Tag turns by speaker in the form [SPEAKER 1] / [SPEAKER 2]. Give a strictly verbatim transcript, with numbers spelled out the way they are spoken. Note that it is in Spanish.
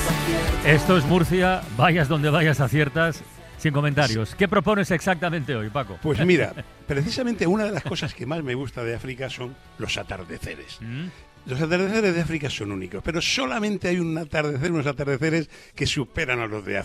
[SPEAKER 1] Esto es Murcia, vayas donde vayas aciertas, sin comentarios. ¿Qué propones exactamente hoy, Paco?
[SPEAKER 2] Pues mira, precisamente una de las cosas que más me gusta de África son los atardeceres. ¿Mm? Los atardeceres de África son únicos, pero solamente hay un atardecer, unos atardeceres que superan a los de África.